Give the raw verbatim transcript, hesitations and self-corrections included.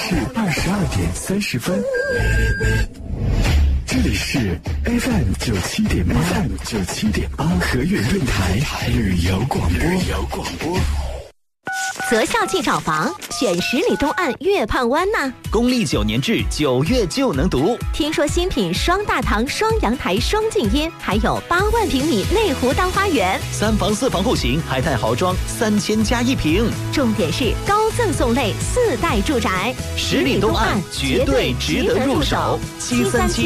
是二十二点三十分。这里是 F M 九七点八 ，F M 九七点八和悦电台旅游广播。旅游广播。 择校即找房，选十里东岸月畔湾呐。 公历九年制，九月就能读。 听说新品双大堂、双阳台、双静音，还有八万平米内湖大花园， 三房四房户型，还带豪装，三千加一平。 重点是高赠送类四代住宅， 十里东岸绝对值得入手。七三七